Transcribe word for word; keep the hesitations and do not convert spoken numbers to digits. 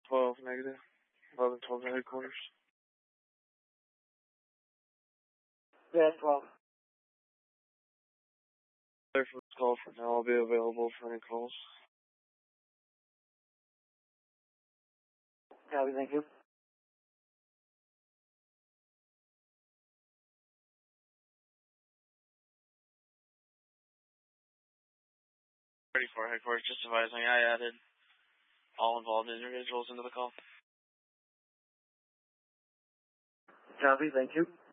twelve negative. eleven twelve to headquarters. Yeah, twelve. Sorry for this call for now. I'll be available for any calls. Copy, thank you. thirty-four headquarters, just advising I added all involved individuals into the call. Copy, thank you.